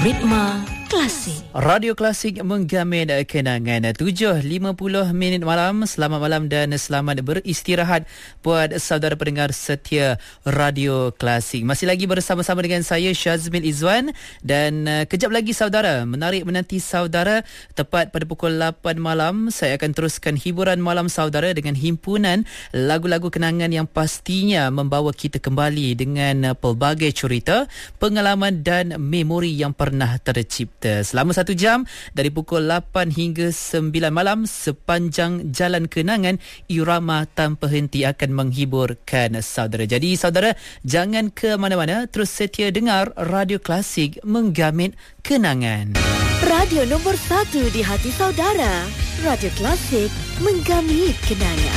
Ritma Klasik. Radio Klasik menggamin kenangan 7.50 malam. Selamat malam dan selamat beristirahat buat saudara pendengar setia Radio Klasik. Masih lagi bersama-sama dengan saya Syazmil Izwan. Dan kejap lagi saudara, menarik menanti saudara. Tepat pada pukul 8 malam, saya akan teruskan hiburan malam saudara dengan himpunan lagu-lagu kenangan yang pastinya membawa kita kembali dengan pelbagai cerita, pengalaman dan memori yang pernah tercipta. Selama 1 jam dari pukul 8 hingga 9 malam, sepanjang jalan kenangan, irama tanpa henti akan menghiburkan saudara. Jadi saudara, jangan ke mana-mana, terus setia dengar Radio Klasik menggamit kenangan. Radio nombor 1 di hati saudara. Radio Klasik menggamit kenangan.